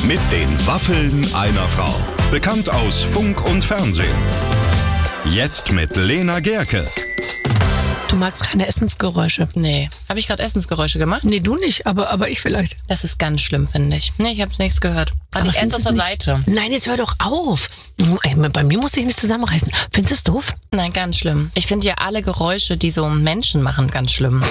Mit den Waffeln einer Frau. Bekannt aus Funk und Fernsehen. Jetzt mit Lena Gerke. Du magst keine Essensgeräusche. Nee. Habe ich gerade Essensgeräusche gemacht? Nee, du nicht, aber ich vielleicht. Das ist ganz schlimm, finde ich. Nee, ich habe nichts gehört. Warte, ich esse zur Seite. Nein, jetzt hör doch auf. Bei mir musst du dich nicht zusammenreißen. Findest du es doof? Nein, ganz schlimm. Ich finde ja alle Geräusche, die so Menschen machen, ganz schlimm.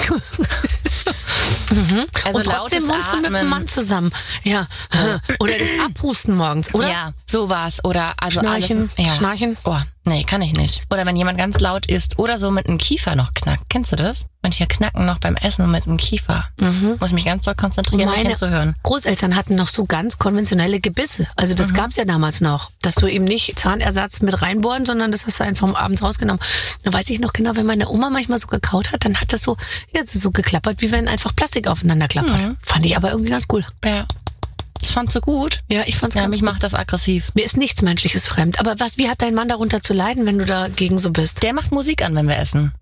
Also und trotzdem wohnst du mit einem Mann zusammen. Ja. Oder das Abhusten morgens, oder? Ja, sowas. Oder also Schnarchen. alles. Ja. Schnarchen. Oh, nee, kann ich nicht. Oder wenn jemand ganz laut isst oder so mit einem Kiefer noch knackt. Kennst du das? Manche knacken noch beim Essen mit einem Kiefer. Muss mich ganz doll konzentrieren, nicht hinzuhören. Großeltern hatten noch so ganz konventionelle Gebisse. Also das gab's ja damals noch. Dass du eben nicht Zahnersatz mit reinbohren, sondern das hast du einfach abends rausgenommen. Da weiß ich noch genau, wenn meine Oma manchmal so gekaut hat, dann hat das so, so geklappert, wie wenn einfach Plastik aufeinander klappert. Fand ich aber irgendwie ganz cool. Ja. Das fandst du gut? Ja, ich fand's ganz mich gut. Macht das aggressiv. Mir ist nichts Menschliches fremd. Aber wie hat dein Mann darunter zu leiden, wenn du dagegen so bist? Der macht Musik an, wenn wir essen.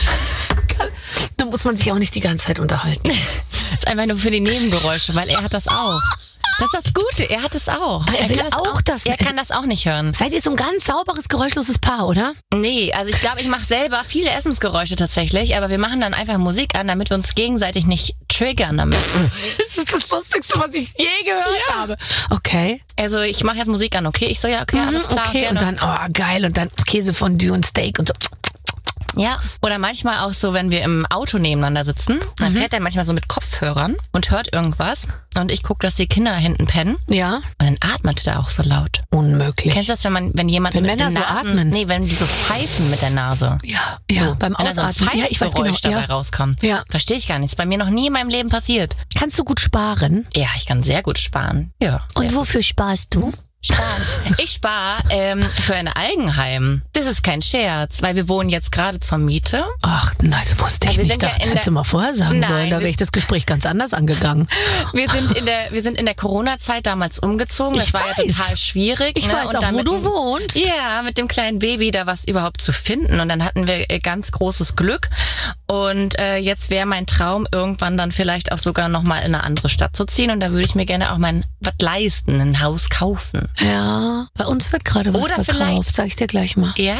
Da muss man sich auch nicht die ganze Zeit unterhalten. Das ist einfach nur für die Nebengeräusche, weil er hat das auch. Das ist das Gute, er hat es auch. Er will auch das. Er kann das auch nicht hören. Seid ihr so ein ganz sauberes, geräuschloses Paar, oder? Nee, also ich glaube, ich mache selber viele Essensgeräusche tatsächlich, aber wir machen dann einfach Musik an, damit wir uns gegenseitig nicht triggern damit. Das ist das Lustigste, was ich je gehört habe. Okay. Also ich mache jetzt Musik an, okay? Ich so, ja, okay, alles klar. Okay, gerne. und dann, geil, und dann Käsefondue und Steak und so. Ja, oder manchmal auch so, wenn wir im Auto nebeneinander sitzen, dann fährt er manchmal so mit Kopfhörern und hört irgendwas und ich gucke, dass die Kinder hinten pennen. Ja. Und dann atmet er auch so laut. Unmöglich. Kennst du das, wenn jemand mit Männer den so Nasen, atmen? Nee, wenn die so pfeifen mit der Nase. Ja, So, beim wenn da so ein Ausatmen. Ja, ich weiß genau. Pfeifgeräusch dabei rauskommt. Ja. Verstehe ich gar nicht. Ist bei mir noch nie in meinem Leben passiert. Kannst du gut sparen? Ja, ich kann sehr gut sparen. Ja. Und wofür sparst du? Sparen. Ich spare für ein Eigenheim. Das ist kein Scherz, weil wir wohnen jetzt gerade zur Miete. Ach, nein, das wusste ich wir nicht. sind ja Das hättest du mal vorher sagen sollen. Da wäre ich das Gespräch ganz anders angegangen. Wir sind in der Corona-Zeit damals umgezogen. Das war ja total schwierig. Ich weiß und auch, dann wo du wohnst. Ja, mit dem kleinen Baby da was überhaupt zu finden. Und dann hatten wir ganz großes Glück. Und jetzt wäre mein Traum, irgendwann dann vielleicht auch sogar nochmal in eine andere Stadt zu ziehen. Und da würde ich mir gerne auch was leisten, ein Haus kaufen. Ja, bei uns wird gerade was Oder verkauft, vielleicht- sag ich dir gleich mal. Ja?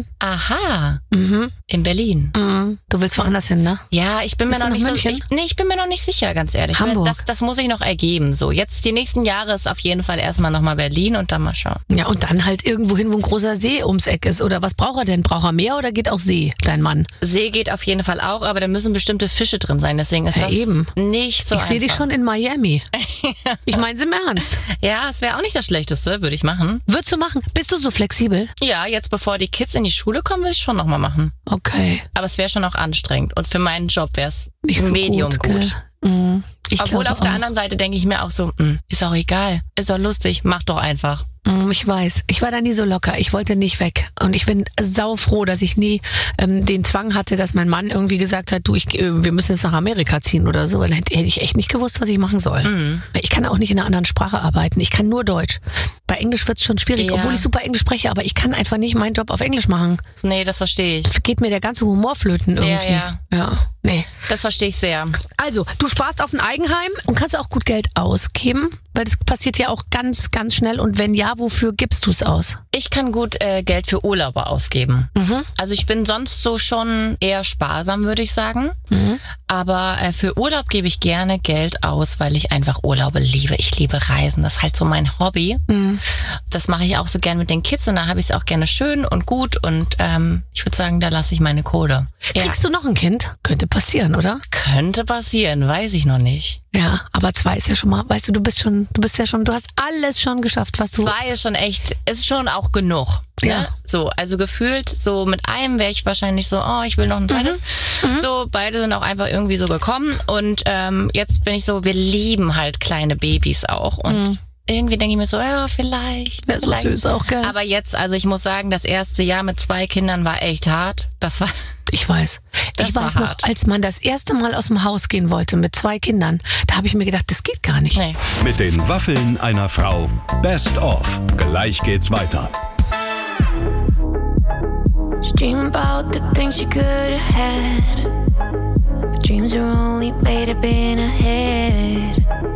Aha. In Berlin. Du willst woanders hin, ne? Ja, ich bin mir Willst noch du nicht nach so. München? Ich bin mir noch nicht sicher, ganz ehrlich. Hamburg. Das muss ich noch ergeben. So, jetzt die nächsten Jahre ist auf jeden Fall erstmal nochmal Berlin und dann mal schauen. Ja, und dann halt irgendwo hin, wo ein großer See ums Eck ist. Oder was braucht er denn? Braucht er Meer oder geht auch See, dein Mann? See geht auf jeden Fall auch, aber da müssen bestimmte Fische drin sein. Deswegen ist Ja, das eben. nicht so Ich sehe dich einfach. schon in Miami. Ich meine es im Ernst. Ja, es wäre auch nicht das Schlechteste, würde ich machen. Würdest du machen? Bist du so flexibel? Ja, jetzt bevor die Kids in die Schule kommen, will ich schon nochmal machen. Okay. Aber es wäre schon auch anstrengend. Und für meinen Job wäre es Nicht so medium gut. gut. Gell? Ich Obwohl glaube auf der auch. anderen Seite denke ich mir auch so, ist auch egal, ist doch lustig, mach doch einfach. Ich weiß. Ich war da nie so locker. Ich wollte nicht weg. Und ich bin saufroh, dass ich nie den Zwang hatte, dass mein Mann irgendwie gesagt hat, wir müssen jetzt nach Amerika ziehen oder so. Weil dann hätte ich echt nicht gewusst, was ich machen soll. Ich kann auch nicht in einer anderen Sprache arbeiten. Ich kann nur Deutsch. Bei Englisch wird es schon schwierig, Ja. obwohl ich super Englisch spreche. Aber ich kann einfach nicht meinen Job auf Englisch machen. Nee, das verstehe ich. Geht mir der ganze Humor flöten irgendwie. Ja. Nee. Das verstehe ich sehr. Also, du sparst auf ein Eigenheim und kannst auch gut Geld ausgeben, weil das passiert ja auch ganz, ganz schnell. Und wenn ja, wofür gibst du es aus? Ich kann gut Geld für Urlauber ausgeben. Also ich bin sonst so schon eher sparsam, würde ich sagen. Aber für Urlaub gebe ich gerne Geld aus, weil ich einfach Urlaube liebe. Ich liebe Reisen. Das ist halt so mein Hobby. Das mache ich auch so gern mit den Kids und da habe ich es auch gerne schön und gut. Und ich würde sagen, da lasse ich meine Kohle. Kriegst du noch ein Kind? Könnte passieren, oder? Könnte passieren, weiß ich noch nicht. Ja, aber 2 ist ja schon mal, weißt du, du hast alles schon geschafft, was du... 2 ist schon echt, ist schon auch genug. Ja. Ne? So, also gefühlt, so mit einem wäre ich wahrscheinlich so, ich will noch ein zweites. So, beide sind auch einfach irgendwie so gekommen und jetzt bin ich so, wir lieben halt kleine Babys auch und irgendwie denke ich mir so, ja, vielleicht. Wäre so süß auch, gell? Aber jetzt, also ich muss sagen, das erste Jahr mit 2 Kindern war echt hart. Das war... Ich weiß. Das Ich war weiß noch, hart. als man das erste Mal aus dem Haus gehen wollte mit 2 Kindern, da habe ich mir gedacht, das geht gar nicht. Nee. Mit den Waffeln einer Frau. Best of. Gleich geht's weiter. She dream about the things she could have had, but dreams are only made up in her head.